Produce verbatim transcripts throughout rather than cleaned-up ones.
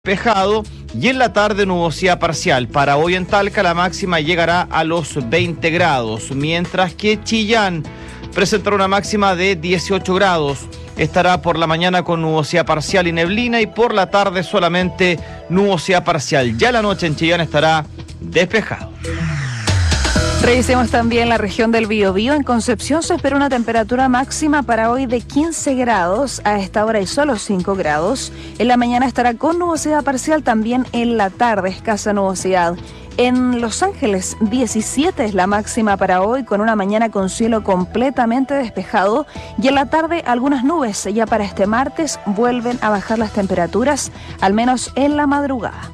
despejado y en la tarde nubosidad parcial. Para hoy en Talca la máxima llegará a los veinte grados, mientras que Chillán presentará una máxima de dieciocho grados. Estará por la mañana con nubosidad parcial y neblina y por la tarde solamente nubosidad parcial. Ya la noche en Chillán estará despejado. Revisemos también la región del Biobío. En Concepción se espera una temperatura máxima para hoy de quince grados. A esta hora hay solo cinco grados. En la mañana estará con nubosidad parcial, también en la tarde escasa nubosidad. En Los Ángeles, diecisiete es la máxima para hoy, con una mañana con cielo completamente despejado. Y en la tarde algunas nubes. Ya para este martes vuelven a bajar las temperaturas, al menos en la madrugada.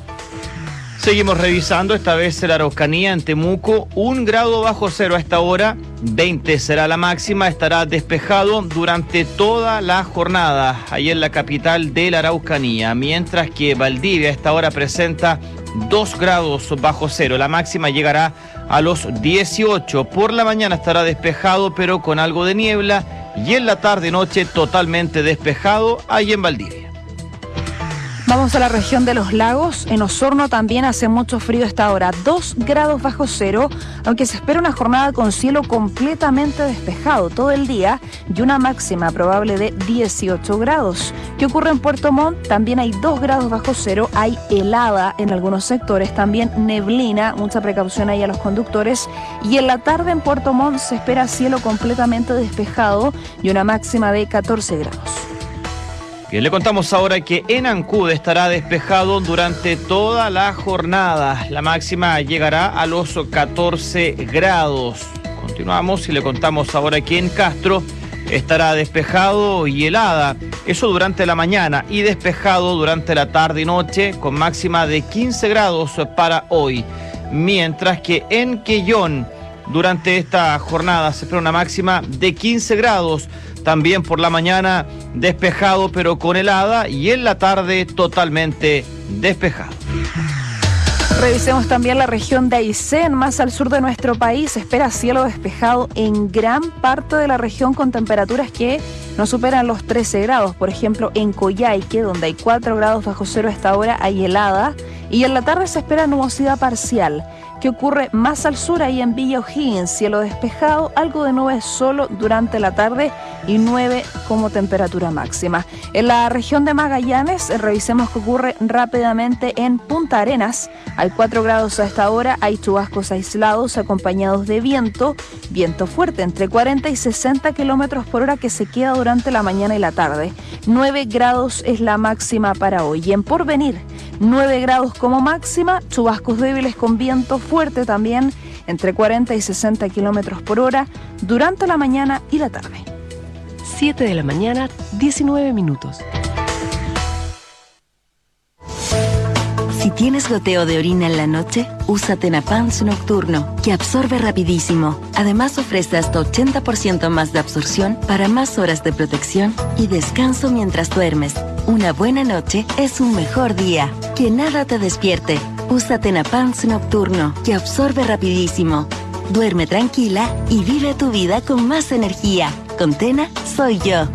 Seguimos revisando, esta vez en la Araucanía, en Temuco, un grado bajo cero a esta hora, veinte será la máxima, estará despejado durante toda la jornada, ahí en la capital de la Araucanía, mientras que Valdivia a esta hora presenta dos grados bajo cero, la máxima llegará a los dieciocho, por la mañana estará despejado pero con algo de niebla y en la tarde noche totalmente despejado ahí en Valdivia. Vamos a la región de los lagos. En Osorno también hace mucho frío a esta hora, dos grados bajo cero, aunque se espera una jornada con cielo completamente despejado todo el día y una máxima probable de dieciocho grados. ¿Qué ocurre en Puerto Montt? También hay dos grados bajo cero, hay helada en algunos sectores, también neblina, mucha precaución ahí a los conductores. Y en la tarde en Puerto Montt se espera cielo completamente despejado y una máxima de catorce grados. Bien, le contamos ahora que en Ancud estará despejado durante toda la jornada. La máxima llegará a los catorce grados. Continuamos y le contamos ahora que en Castro estará despejado y helada. Eso durante la mañana y despejado durante la tarde y noche con máxima de quince grados para hoy. Mientras que en Quellón durante esta jornada se espera una máxima de quince grados. También por la mañana despejado pero con helada y en la tarde totalmente despejado. Revisemos también la región de Aysén, más al sur de nuestro país. Se espera cielo despejado en gran parte de la región con temperaturas que no superan los trece grados. Por ejemplo, en Coyhaique, donde hay cuatro grados bajo cero a esta hora, hay helada. Y en la tarde se espera nubosidad parcial. ¿Qué ocurre más al sur? Ahí en Villa O'Higgins, cielo despejado, algo de nubes solo durante la tarde y nueve como temperatura máxima. En la región de Magallanes, revisemos qué ocurre rápidamente en Punta Arenas. Hay cuatro grados a esta hora, hay chubascos aislados acompañados de viento, viento fuerte entre cuarenta y sesenta kilómetros por hora que se queda durante la mañana y la tarde. nueve grados es la máxima para hoy. Y en Porvenir, nueve grados como máxima, chubascos débiles con viento fuerte también, entre cuarenta y sesenta kilómetros por hora, durante la mañana y la tarde. siete de la mañana, diecinueve minutos. Si tienes goteo de orina en la noche, usa Tenapans Nocturno, que absorbe rapidísimo. Además ofrece hasta ochenta por ciento más de absorción para más horas de protección y descanso mientras duermes. Una buena noche es un mejor día. Que nada te despierte. Usa Tenapans Nocturno, que absorbe rapidísimo. Duerme tranquila y vive tu vida con más energía. Con Tena, soy yo.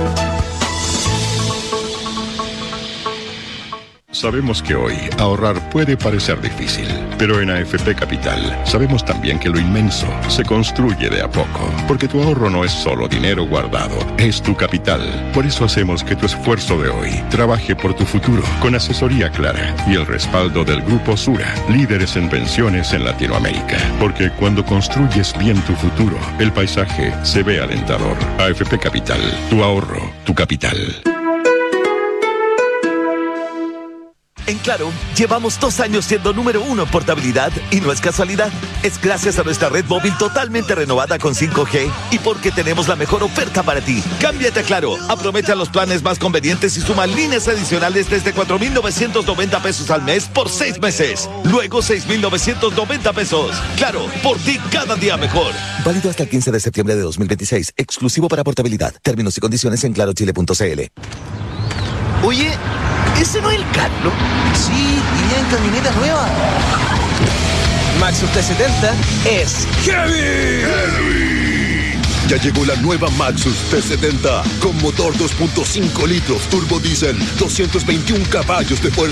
Sabemos que hoy ahorrar puede parecer difícil, pero en A F P Capital sabemos también que lo inmenso se construye de a poco, porque tu ahorro no es solo dinero guardado, es tu capital. Por eso hacemos que tu esfuerzo de hoy trabaje por tu futuro, con asesoría clara y el respaldo del Grupo Sura, líderes en pensiones en Latinoamérica. Porque cuando construyes bien tu futuro, el paisaje se ve alentador. A F P Capital, tu ahorro, tu capital. En Claro, llevamos dos años siendo número uno en portabilidad y no es casualidad. Es gracias a nuestra red móvil totalmente renovada con cinco G y porque tenemos la mejor oferta para ti. Cámbiate a Claro, aprovecha los planes más convenientes y suma líneas adicionales desde cuatro mil novecientos noventa pesos al mes por seis meses. Luego seis mil novecientos noventa pesos. Claro, por ti cada día mejor. Válido hasta el quince de septiembre de dos mil veintiséis. Exclusivo para portabilidad. Términos y condiciones en claro chile punto c l. Oye, ¿ese no es el Carlos? Sí, y en camioneta nueva. Maxus T setenta es Heavy. Heavy. Ya llegó la nueva Maxus T setenta con motor dos punto cinco litros, turbo diésel, doscientos veintiún caballos de fuerza